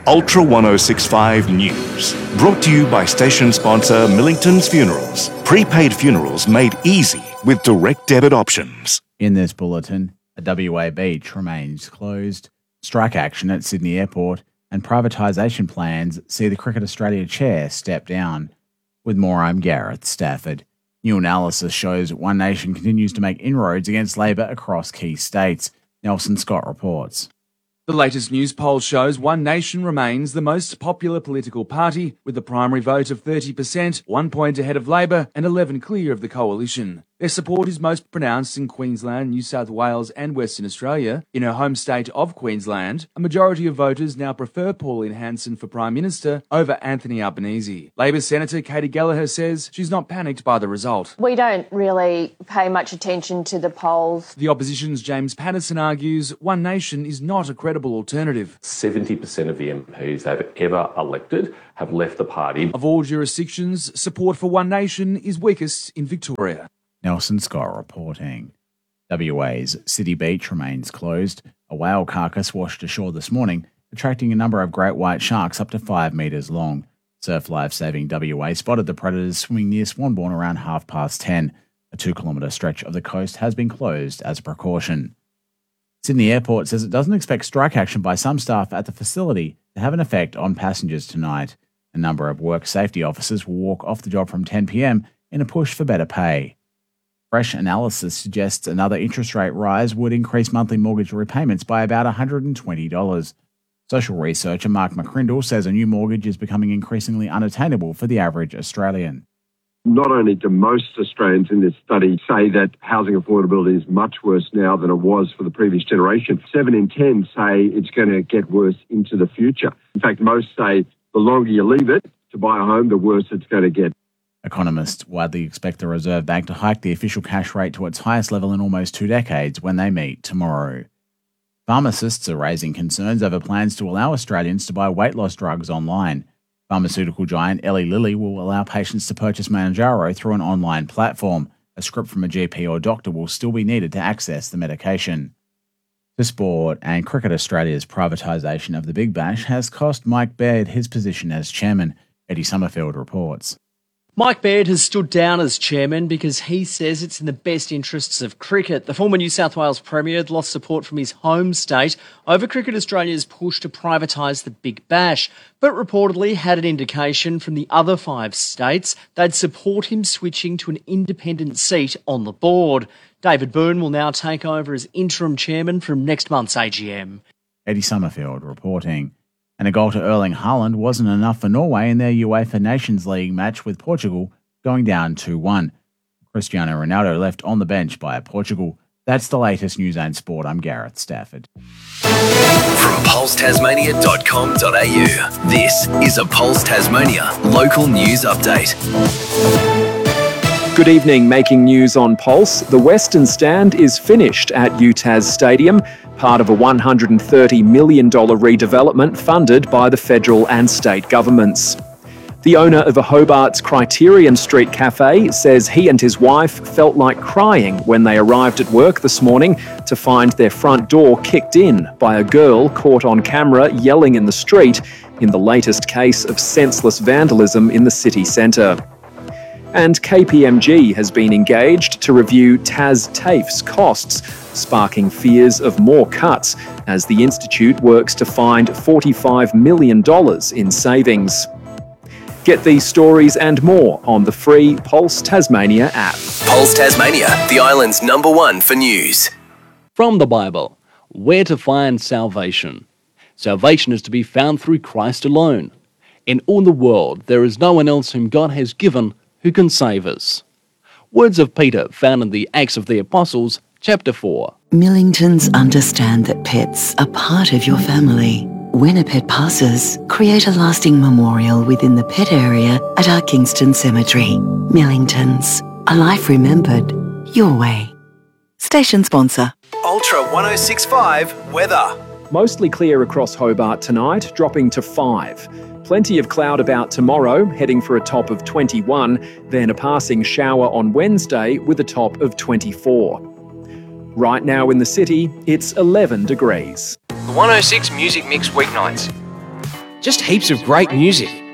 Ultra 1065 News. Brought to you by station sponsor Millington's Funerals. Prepaid funerals made easy with direct debit options. In this bulletin, a WA beach remains closed, strike action at Sydney Airport, and privatisation plans see the Cricket Australia chair step down. With more, I'm Gareth Stafford. New analysis shows One Nation continues to make inroads against Labor across key states. Nelson Scott reports. The latest news poll shows One Nation remains the most popular political party, with a primary vote of 30%, 1 point ahead of Labor and 11 clear of the coalition. Their support is most pronounced in Queensland, New South Wales and Western Australia. In her home state of Queensland, a majority of voters now prefer Pauline Hanson for Prime Minister over Anthony Albanese. Labor Senator Katie Gallagher says she's not panicked by the result. We don't really pay much attention to the polls. The opposition's James Patterson argues One Nation is not a credible alternative. 70% of the MPs they've ever elected have left the party. Of all jurisdictions, support for One Nation is weakest in Victoria. Nelson Scott reporting. WA's City Beach remains closed. A whale carcass washed ashore this morning, attracting a number of great white sharks up to 5 metres long. Surf Life Saving WA spotted the predators swimming near Swanbourne around 10:30. A 2-kilometre stretch of the coast has been closed as a precaution. Sydney Airport says it doesn't expect strike action by some staff at the facility to have an effect on passengers tonight. A number of work safety officers will walk off the job from 10 p.m. in a push for better pay. Fresh analysis suggests another interest rate rise would increase monthly mortgage repayments by about $120. Social researcher Mark McCrindle says a new mortgage is becoming increasingly unattainable for the average Australian. Not only do most Australians in this study say that housing affordability is much worse now than it was for the previous generation, 7 in 10 say it's going to get worse into the future. In fact, most say the longer you leave it to buy a home, the worse it's going to get. Economists widely expect the Reserve Bank to hike the official cash rate to its highest level in almost 2 decades when they meet tomorrow. Pharmacists are raising concerns over plans to allow Australians to buy weight loss drugs online. Pharmaceutical giant Eli Lilly will allow patients to purchase Mounjaro through an online platform. A script from a GP or doctor will still be needed to access the medication. To sport, and Cricket Australia's privatisation of the Big Bash has cost Mike Baird his position as chairman. Eddie Summerfield reports. Mike Baird has stood down as chairman because he says it's in the best interests of cricket. The former New South Wales Premier had lost support from his home state over Cricket Australia's push to privatise the Big Bash, but reportedly had an indication from the other 5 states they'd support him switching to an independent seat on the board. David Byrne will now take over as interim chairman from next month's AGM. Eddie Summerfield reporting. And a goal to Erling Haaland wasn't enough for Norway in their UEFA Nations League match with Portugal, going down 2-1. Cristiano Ronaldo left on the bench by Portugal. That's the latest news and sport. I'm Gareth Stafford. From pulsetasmania.com.au, this is a Pulse Tasmania local news update. Good evening, making news on Pulse. The Western Stand is finished at UTAS Stadium, part of a $130 million redevelopment funded by the federal and state governments. The owner of a Hobart's Criterion Street cafe says he and his wife felt like crying when they arrived at work this morning to find their front door kicked in by a girl caught on camera yelling in the street in the latest case of senseless vandalism in the city centre. And KPMG has been engaged to review TAFE's costs, sparking fears of more cuts as the institute works to find $45 million in savings. Get these stories and more on the free Pulse Tasmania app. Pulse Tasmania, the island's #1 for news. From the Bible, where to find salvation. Salvation is to be found through Christ alone. In all the world, there is no one else whom God has given who can save us. Words of Peter found in the Acts of the Apostles, chapter 4. Millingtons understand that pets are part of your family. When a pet passes, create a lasting memorial within the pet area at our Kingston Cemetery. Millingtons, a life remembered your way. Station sponsor. Ultra 1065 weather. Mostly clear across Hobart tonight, dropping to 5. Plenty of cloud about tomorrow, heading for a top of 21, then a passing shower on Wednesday with a top of 24. Right now in the city, it's 11 degrees. The 106 Music Mix weeknights. Just heaps of great music.